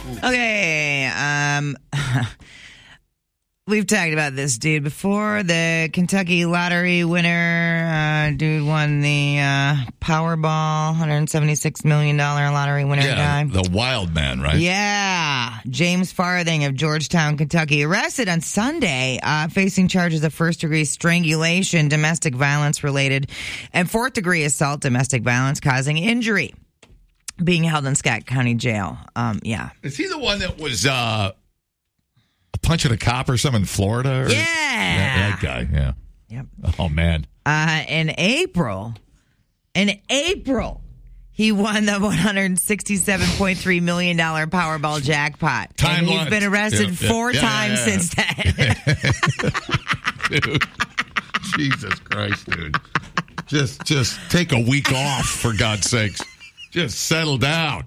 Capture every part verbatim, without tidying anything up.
Okay, um, we've talked about this dude before. The Kentucky lottery winner, uh, dude won the uh, Powerball, one hundred seventy-six million dollars lottery winner Yeah, guy. the wild man, right? Yeah. James Farthing of Georgetown, Kentucky, arrested on Sunday, uh, facing charges of first-degree strangulation, domestic violence-related, and fourth-degree assault, domestic violence causing injury. Being held in Scott County Jail. Um, yeah. Is he the one that was uh, punching a cop or something in Florida? Or? Yeah. That, that guy, yeah. Yep. Oh, man. Uh, in April, in April, he won the one hundred sixty-seven point three million dollars Powerball jackpot. Time and he's limit. been arrested Yeah, four yeah, times yeah, yeah. since then. Dude. Jesus Christ, dude. Just, just take a week off, for God's sakes. Just settle down.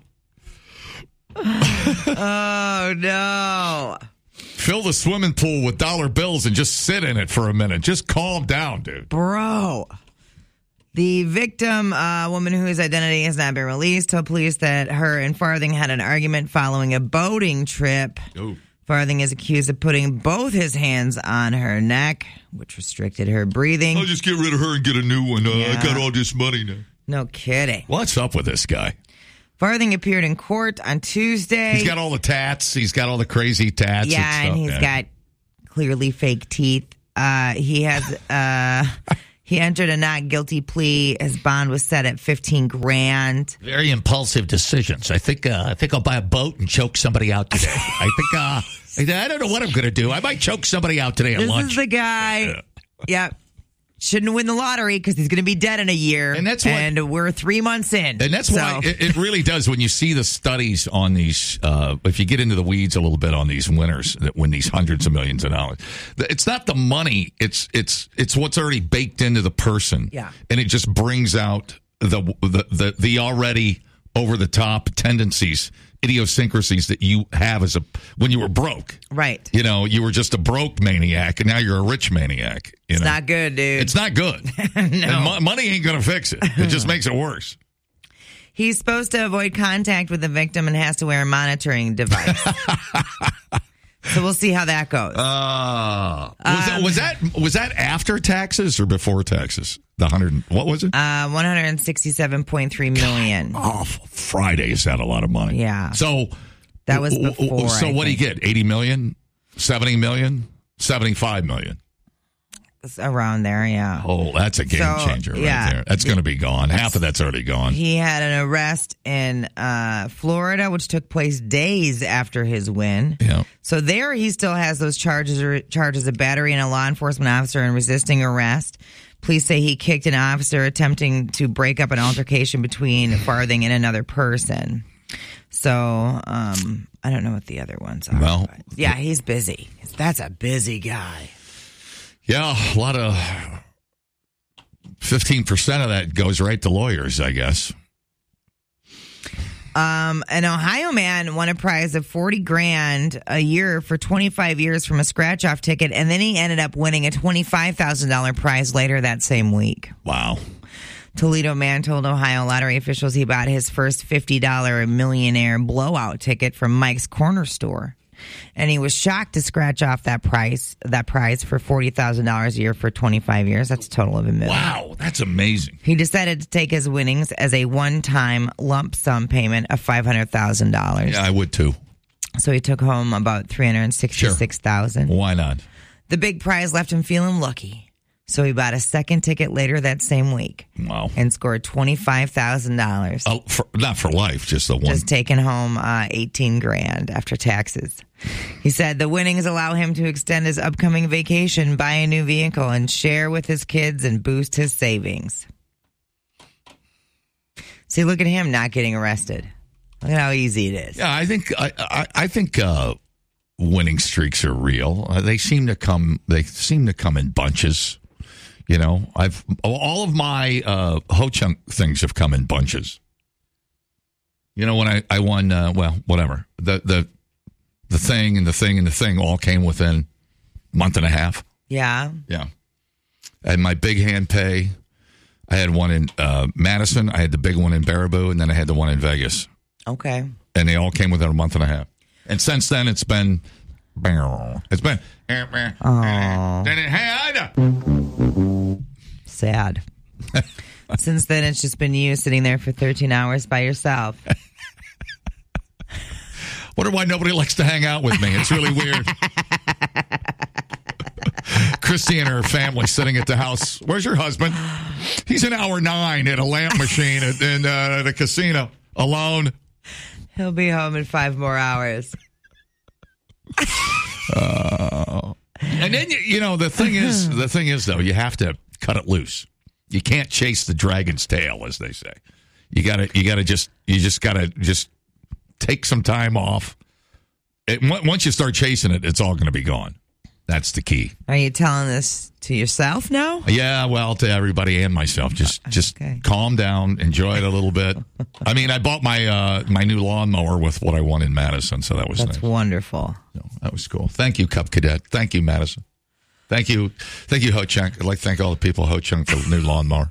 Oh, no. Fill the swimming pool with dollar bills and just sit in it for a minute. Just calm down, dude. Bro. The victim, a uh, woman whose identity has not been released, told police that her and Farthing had an argument following a boating trip. Ooh. Farthing is accused of putting both his hands on her neck, which restricted her breathing. I'll just get rid of her and get a new one. Uh, Yeah. I got all this money now. No kidding. What's up with this guy? Farthing appeared in court on Tuesday. He's got all the tats. He's got all the crazy tats. yeah, and, and stuff, he's man. got clearly fake teeth. Uh, he has uh, he entered a not guilty plea. His bond was set at fifteen grand. Very impulsive decisions. I think uh, I think I'll buy a boat and choke somebody out today. I think uh, I don't know what I'm going to do. I might choke somebody out today at This lunch. is the guy. Yep. Shouldn't win the lottery because he's going to be dead in a year. And that's what- and we're three months in. And that's So- why it, it really does when you see the studies on these, uh, if you get into the weeds a little bit on these winners that win these hundreds of millions of dollars, it's not the money, it's it's it's what's already baked into the person. Yeah. And it just brings out the the the, the already over the top tendencies, idiosyncrasies that you have as a when you were broke. Right. You know, you were just a broke maniac and now you're a rich maniac. You It's know? not good, dude. It's not good. And mo- money ain't going to fix it. It just makes it worse. He's supposed to avoid contact with the victim and has to wear a monitoring device. So we'll see how that goes. Uh, was, that, Um, was that was that after taxes or before taxes? The hundred, what was it? Uh, one hundred sixty-seven point three million. Oh, Friday is that a lot of money? Yeah. So That was w- w- before, So I what do you think. get? Eighty million, seventy million, seventy-five million. It's around there, yeah. Oh, that's a game So, changer right yeah. there. That's going to be gone. Half of that's already gone. He had an arrest in uh, Florida, which took place days after his win. Yeah. So there, he still has those charges or charges of battery and a law enforcement officer and resisting arrest. Police say he kicked an officer attempting to break up an altercation between Farthing and another person. So um, I don't know what the other ones are. Well, but yeah, he's busy. That's a busy guy. Yeah, a lot of fifteen percent of that goes right to lawyers, I guess. Um, an Ohio man won a prize of forty grand a year for twenty-five years from a scratch-off ticket, and then he ended up winning a twenty-five thousand dollars prize later that same week. Wow. Toledo man told Ohio lottery officials he bought his first fifty dollars millionaire blowout ticket from Mike's Corner Store. And he was shocked to scratch off that price, that prize for forty thousand dollars a year for twenty-five years. That's a total of a million. Wow, that's amazing. He decided to take his winnings as a one-time lump sum payment of five hundred thousand dollars. Yeah, I would too. So he took home about three hundred sixty-six thousand dollars. Why not? The big prize left him feeling lucky. So he bought a second ticket later that same week Wow. and scored twenty-five thousand dollars. Oh, for, not for life, just the one. Just taking home uh, eighteen grand after taxes. He said the winnings allow him to extend his upcoming vacation, buy a new vehicle, and share with his kids and boost his savings. See, look at him not getting arrested. Look at how easy it is. Yeah, I think I I, I think uh, winning streaks are real. Uh, they seem to come. They seem to come in bunches. You know, I've all of my uh, Ho Chunk things have come in bunches. You know, when I I won, uh, well, whatever the the the thing and the thing and the thing all came within a month and a half. Yeah. Yeah, and my big hand pay. I had one in uh, Madison. I had the big one in Baraboo, and then I had the one in Vegas. Okay. And they all came within a month and a half. And since then, it's been, it's been, Oh, hey, Ida. sad. Since then, it's just been you sitting there for thirteen hours by yourself. Wonder why nobody likes to hang out with me. It's really weird. Christy and her family sitting at the house. Where's your husband? He's in hour nine at a lamp machine at, in uh, the casino alone. He'll be home in five more hours. Uh, and then, you, you know, the thing is, the thing is, though, you have to cut it loose. You can't chase the dragon's tail, as they say. You gotta, you gotta just, you just gotta just take some time off. It, once you start chasing it, it's all going to be gone. That's the key. Are you telling this to yourself now? Yeah, well, to everybody and myself. Just just Okay. calm down, enjoy it a little bit. I mean, I bought my uh, my new lawnmower with what I won in Madison, so that was That's nice. wonderful. So that was cool. Thank you, Cub Cadet. Thank you, Madison. Thank you, thank you, Ho Chunk. I'd like to thank all the people, Ho Chunk, for the new lawnmower.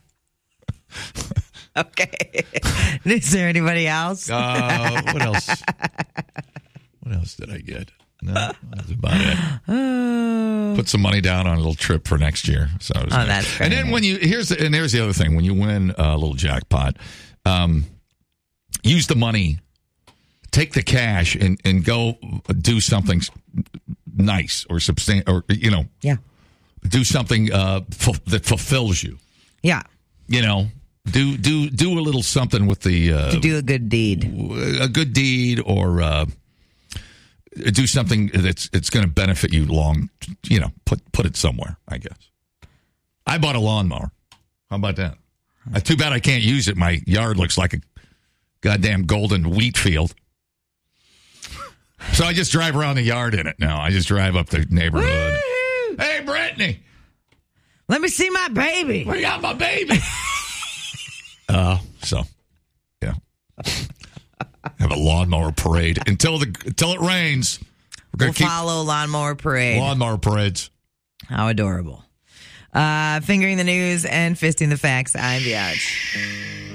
Okay. Is there anybody else? Uh, what else? What else did I get? No, that's about it. Oh, Put some money down on a little trip for next year. So it was Oh, nice. that's And great. then when you here's the, and here's the other thing: when you win a little jackpot, um, use the money, take the cash, and and go do something nice or substantial, or you know, yeah. do something uh, fu- that fulfills you. Yeah. You know, do do do a little something with the uh, To do a good deed. a good deed, or uh, do something that's it's going to benefit you long. You know, put put it somewhere. I guess. I bought a lawnmower. How about that? Uh, too bad I can't use it. My yard looks like a goddamn golden wheat field. So I just drive around the yard in it now. I just drive up the neighborhood. Woo! Hey, Brittany, Let me see my baby. we got my baby. uh, so, yeah. Have a lawnmower parade until the until it rains. We're We'll gonna keep follow Lawnmower Parade. lawnmower parades. How adorable. Uh, fingering the news and fisting the facts. I'm Biatch.